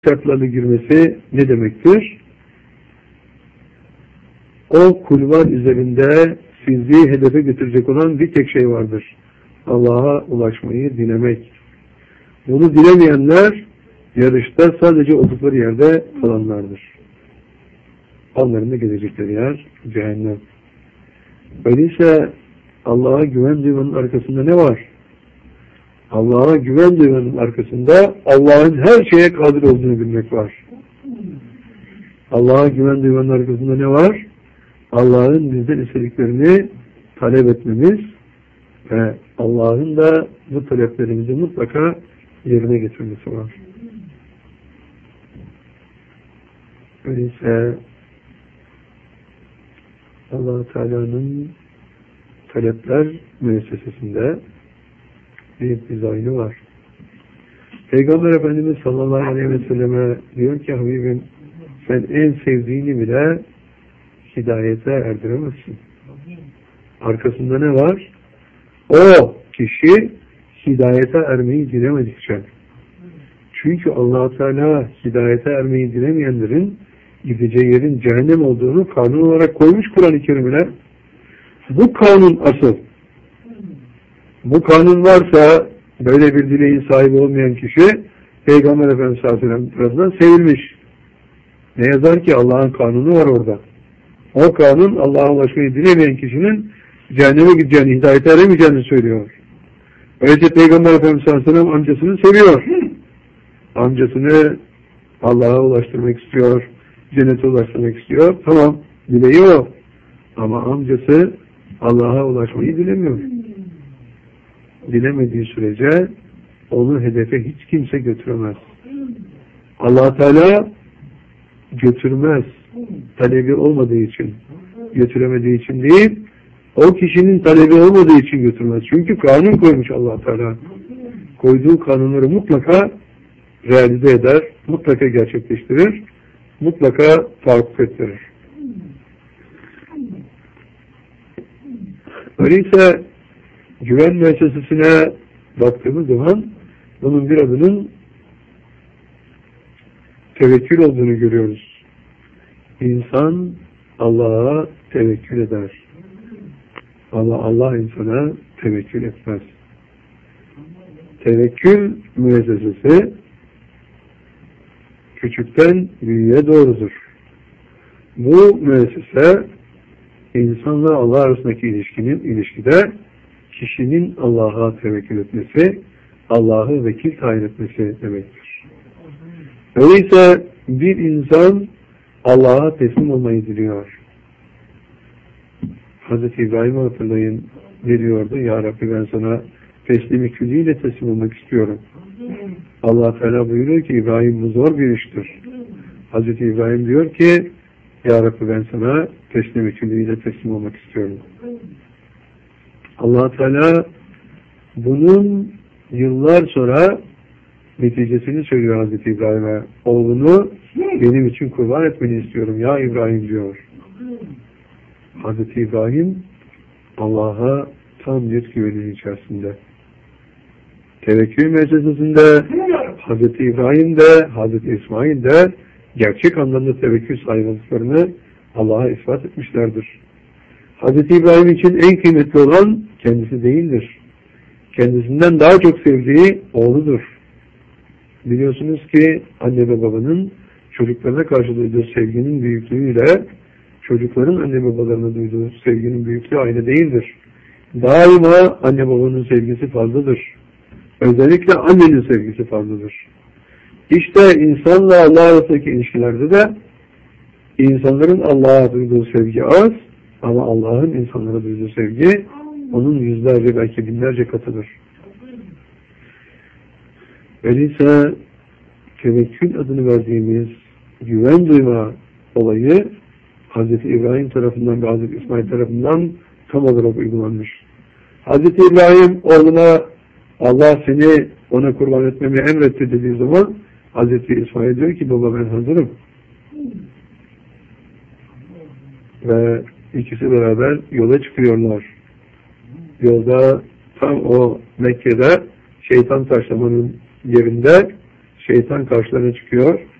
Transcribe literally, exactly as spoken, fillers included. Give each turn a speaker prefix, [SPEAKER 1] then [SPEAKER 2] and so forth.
[SPEAKER 1] şartlarına girmesi ne demektir? O kulvar üzerinde sizi hedefe götürecek olan bir tek şey vardır. Allah'a ulaşmayı dilemek. Bunu dilemeyenler yarışta sadece oldukları yerde kalanlardır. Onların da gelecekleri yer cehennem. Öyleyse Allah'a güven duymanın arkasında ne var? Allah'a güven duymanın arkasında Allah'ın her şeye kadir olduğunu bilmek var. Allah'a güven duymanın arkasında ne var? Allah'ın bizden istediklerini talep etmemiz ve Allah'ın da bu taleplerimizi mutlaka yerine getirmesi var. Öyleyse Allah-u Teala'nın talepler müessesesinde bir dizaynı var. Peygamber Efendimiz sallallahu aleyhi ve selleme diyor ki Habibim, sen en sevdiğini bile hidayete erdiremezsin. Arkasında ne var? O kişi hidayete ermeyi dilemedikçe. Çünkü Allah-u Teala hidayete ermeyi dilemeyenlerin gideceği yerin cehennem olduğunu kanun olarak koymuş Kur'an-ı Kerim'e. Bu kanun asıl. Bu kanun varsa böyle bir dileğin sahibi olmayan kişi Peygamber Efendimiz sallallahu aleyhi ve sellem tarafından sevilmiş. Ne yazar ki Allah'ın kanunu var orada. O kanun Allah'a ulaşmayı dilemeyen kişinin cehenneme gideceğini, hidayete eremeyeceğini söylüyor. Öyleyse Peygamber Efendimiz sallallahu aleyhi ve sellem amcasını seviyor. Amcasını Allah'a ulaştırmak istiyor, cennete ulaştırmak istiyor. Tamam, dileği o. Ama amcası Allah'a ulaşmayı dilemiyor. Dilemediği sürece onu hedefe hiç kimse götüremez. Allah Teala götürmez. Talebi olmadığı için, götüremediği için değil, o kişinin talebi olmadığı için götürmez. Çünkü kanun koymuş Allah Teala. Koyduğu kanunları mutlaka realize eder, mutlaka gerçekleştirir, mutlaka tahakkuk ettirir. Öyleyse güven müessesesine baktığımız zaman bunun bir adının tevekkül olduğunu görüyoruz. İnsan Allah'a tevekkül eder. Allah, Allah insana tevekkül etmez. Tevekkül müessesesi küçükten büyüğe doğrudur. Bu müessese insanla Allah arasındaki ilişkinin ilişkide kişinin Allah'a tevekkül etmesi, Allah'ı vekil tayin etmesi demektir. Öyleyse bir insan Allah'a teslim olmayı diliyor. Hazreti İbrahim'i hatırlayın, ne diyordu? Ya Rabbi, ben sana teslimi külliyle teslim olmak istiyorum. Allah Teala buyuruyor ki İbrahim, bu zor bir iştir. Hazreti İbrahim diyor ki Ya Rabbi, ben sana teslimi külliyle teslim olmak istiyorum. Allah Teala bunun yıllar sonra neticesini söylüyor Hazreti İbrahim'e. Oğlunu benim için kurban etmeni istiyorum ya İbrahim diyor. Hazreti İbrahim Allah'a tam bir güvenin içerisinde. Tevekkül meselesinde Hazreti İbrahim de Hazreti İsmail de gerçek anlamda tevekkül sahibi olduklarını Allah'a ispat etmişlerdir. Hazreti İbrahim için en kıymetli olan kendisi değildir. Kendisinden daha çok sevdiği oğludur. Biliyorsunuz ki anne ve babanın çocuklarına karşı duyduğu sevginin büyüklüğüyle çocukların anne babalarına duyduğu sevginin büyüklüğü aynı değildir. Daima anne babanın sevgisi fazladır. Özellikle annenin sevgisi fazladır. İşte insanla Allah arasındaki ilişkilerde de insanların Allah'a duyduğu sevgi az ama Allah'ın insanlara duyduğu sevgi onun yüzlerce belki binlerce katıdır. Öyleyse tevekkül adını verdiğimiz güven duyma olayı Hazreti İbrahim tarafından ve Hazreti İsmail tarafından tam olarak uygulanmış. Hazreti İbrahim oğluna Allah seni ona kurban etmemi emretti dediği zaman Hazreti İsmail diyor ki baba ben hazırım. Ve ikisi beraber yola çıkıyorlar. Yolda tam o Mekke'de şeytan taşlamanın yerinde şeytan karşılarına çıkıyor.